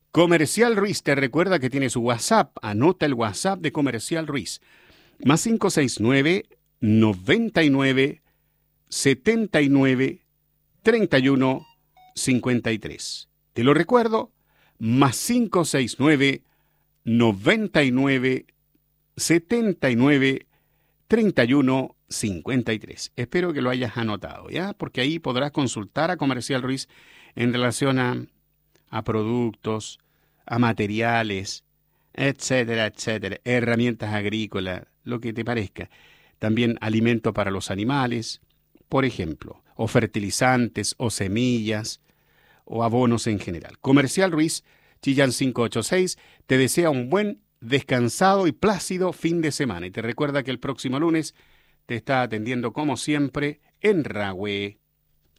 Comercial Ruiz te recuerda que tiene su WhatsApp. Anota el WhatsApp de Comercial Ruiz. Más 569 99 79 31 53. Te lo recuerdo. Más 569 99 79 31 53. Espero que lo hayas anotado, ¿ya? Porque ahí podrás consultar a Comercial Ruiz en relación a productos, a materiales, etcétera, etcétera, herramientas agrícolas, lo que te parezca. También alimento para los animales, por ejemplo, o fertilizantes, o semillas, o abonos en general. Comercial Ruiz, Chillán 586, te desea un buen, descansado y plácido fin de semana. Y te recuerda que el próximo lunes te está atendiendo como siempre en Rahue.